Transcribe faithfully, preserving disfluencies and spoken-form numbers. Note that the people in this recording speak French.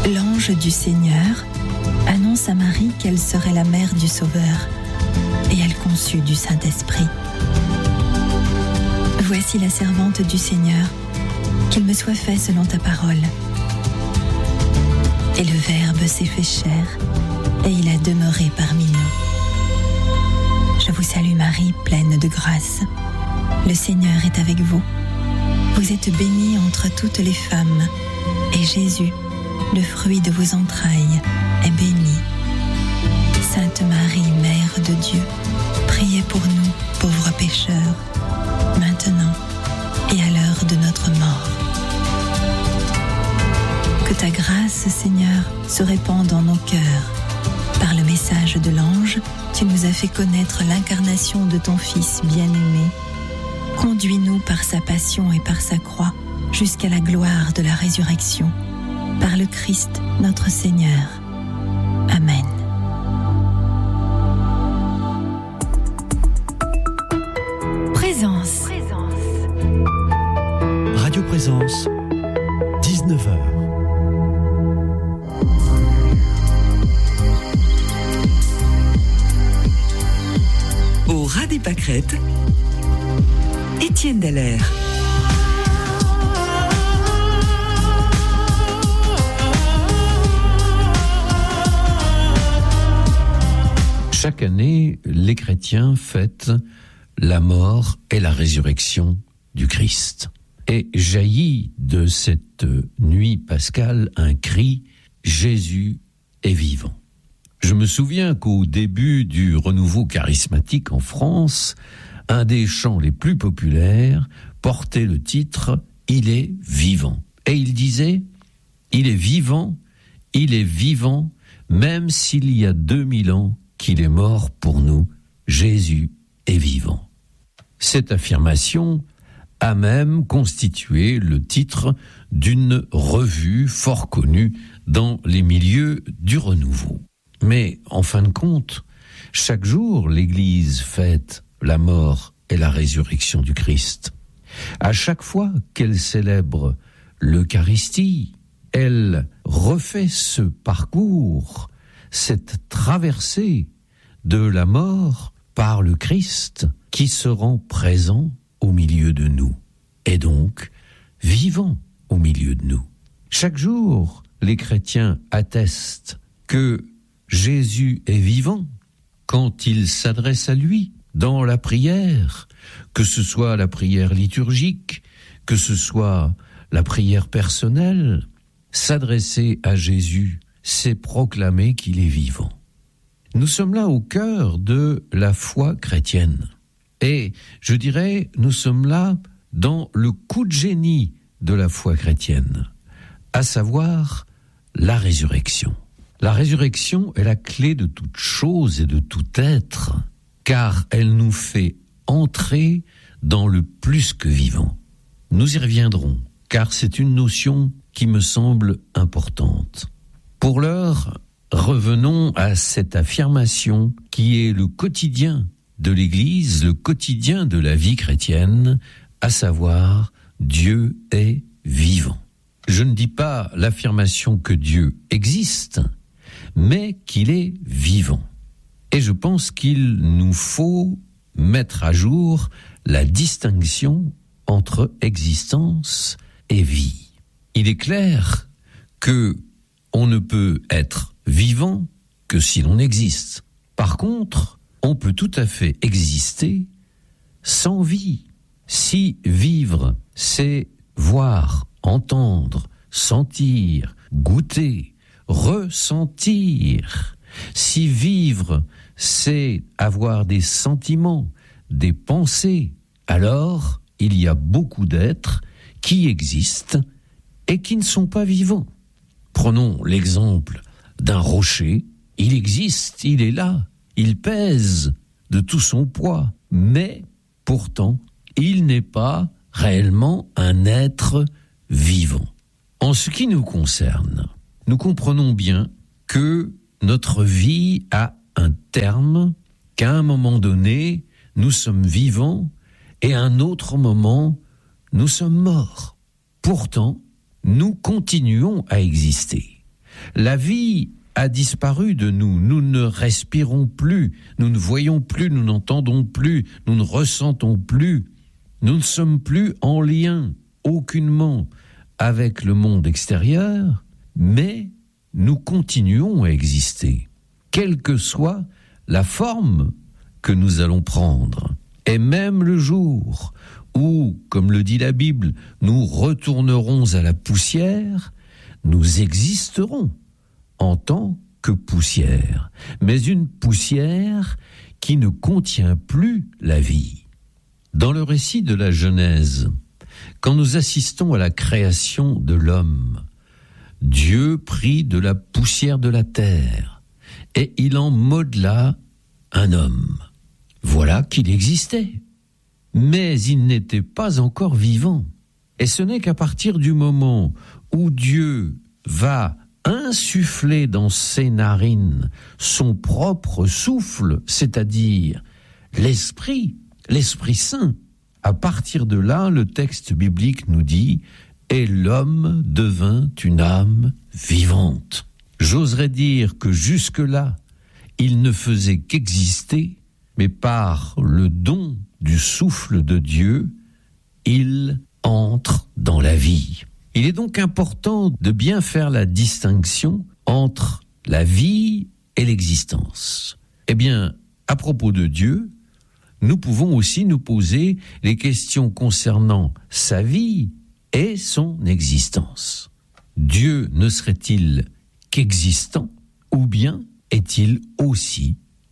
L'ange du Seigneur annonce à Marie qu'elle serait la mère du Sauveur, et elle conçut du Saint-Esprit. Voici la servante du Seigneur, qu'il me soit fait selon ta parole. Et le Verbe s'est fait chair, et il a demeuré parmi nous. Je vous salue Marie, pleine de grâce. Le Seigneur est avec vous. Vous êtes bénie entre toutes les femmes, et Jésus, le fruit de vos entrailles, est béni. Sainte Marie, Mère de Dieu, priez pour nous, pauvres pécheurs, maintenant et à l'heure de notre mort. Que ta grâce, Seigneur, se répande dans nos cœurs. Par le message de l'ange, tu nous as fait connaître l'incarnation de ton Fils bien-aimé. Conduis-nous par sa passion et par sa croix jusqu'à la gloire de la résurrection. Par le Christ, notre Seigneur. Amen. Présence. Radio Présence, dix-neuf heures. Au ras des pâquerettes, Étienne Dallaire. Chaque année, les chrétiens fêtent la mort et la résurrection du Christ. Et jaillit de cette nuit pascale un cri « Jésus est vivant ». Je me souviens qu'au début du renouveau charismatique en France, un des chants les plus populaires portait le titre « Il est vivant ». Et il disait « Il est vivant, il est vivant, même s'il y a deux mille ans qu'il est mort pour nous, Jésus est vivant ». Cette affirmation a même constitué le titre d'une revue fort connue dans les milieux du renouveau. Mais en fin de compte, chaque jour, l'Église fête la mort et la résurrection du Christ. À chaque fois qu'elle célèbre l'Eucharistie, elle refait ce parcours, cette traversée de la mort par le Christ qui se rend présent au milieu de nous, et donc vivant au milieu de nous. Chaque jour, les chrétiens attestent que Jésus est vivant quand il s'adresse à lui dans la prière, que ce soit la prière liturgique, que ce soit la prière personnelle. S'adresser à Jésus, c'est proclamer qu'il est vivant. Nous sommes là au cœur de la foi chrétienne. Et je dirais, nous sommes là dans le coup de génie de la foi chrétienne, à savoir la résurrection. La résurrection est la clé de toute chose et de tout être, car elle nous fait entrer dans le plus que vivant. Nous y reviendrons, car c'est une notion qui me semble importante. Pour l'heure, revenons à cette affirmation qui est le quotidien de l'Église, le quotidien de la vie chrétienne, à savoir Dieu est vivant. Je ne dis pas l'affirmation que Dieu existe, mais qu'il est vivant. Et je pense qu'il nous faut mettre à jour la distinction entre existence et vie. Il est clair que on ne peut être vivant que si l'on existe. Par contre, on peut tout à fait exister sans vie. Si vivre, c'est voir, entendre, sentir, goûter, ressentir. Si vivre, c'est avoir des sentiments, des pensées, alors il y a beaucoup d'êtres qui existent et qui ne sont pas vivants. Prenons l'exemple d'un rocher. Il existe, il est là, il pèse de tout son poids, mais pourtant, il n'est pas réellement un être vivant. En ce qui nous concerne, nous comprenons bien que notre vie a un terme, qu'à un moment donné, nous sommes vivants et à un autre moment, nous sommes morts. Pourtant, nous continuons à exister. La vie a disparu de nous, nous ne respirons plus, nous ne voyons plus, nous n'entendons plus, nous ne ressentons plus, nous ne sommes plus en lien aucunement avec le monde extérieur, mais nous continuons à exister, quelle que soit la forme que nous allons prendre. Et même le jour où, comme le dit la Bible, nous retournerons à la poussière, nous existerons en tant que poussière, mais une poussière qui ne contient plus la vie. Dans le récit de la Genèse, quand nous assistons à la création de l'homme, Dieu prit de la poussière de la terre et il en modela un homme. Voilà qu'il existait, mais il n'était pas encore vivant. Et ce n'est qu'à partir du moment où Dieu va insuffler dans ses narines son propre souffle, c'est-à-dire l'Esprit, l'Esprit Saint. À partir de là, le texte biblique nous dit « Et l'homme devint une âme vivante ». J'oserais dire que jusque-là, il ne faisait qu'exister, mais par le don du souffle de Dieu, il entre dans la vie. Il est donc important de bien faire la distinction entre la vie et l'existence. Eh bien, à propos de Dieu, nous pouvons aussi nous poser les questions concernant sa vie et son existence. Dieu ne serait-il qu'existant ou bien est-il aussi vivant ?